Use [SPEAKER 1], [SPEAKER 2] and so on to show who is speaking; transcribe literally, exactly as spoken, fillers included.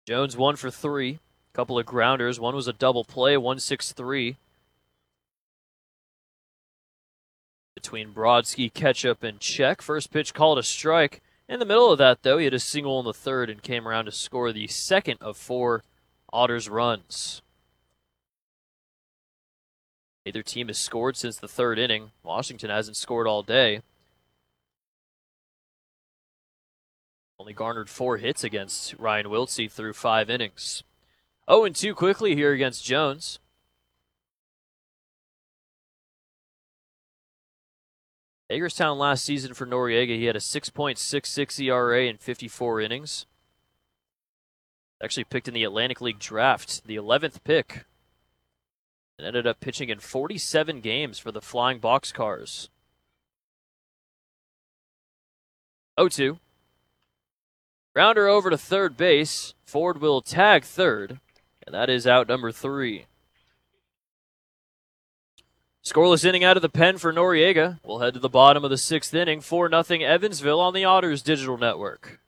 [SPEAKER 1] Jones one for three. Couple of grounders. One was a double play, one six three. Between Brodsky, Ketchup, and Check. First pitch called a strike. In the middle of that, though, he had a single in the third and came around to score the second of four Otters runs. Neither team has scored since the third inning. Washington hasn't scored all day. Only garnered four hits against Ryan Wiltse through five innings. oh and two quickly here against Jones. Hagerstown last season for Noriega, he had a six point six six E R A in fifty-four innings. Actually picked in the Atlantic League draft, the eleventh pick. And ended up pitching in forty-seven games for the Flying Boxcars. oh two. Grounder over to third base. Ford will tag third, and that is out number three. Scoreless inning out of the pen for Noriega. We'll head to the bottom of the sixth inning. four nothing Evansville on the Otters Digital Network.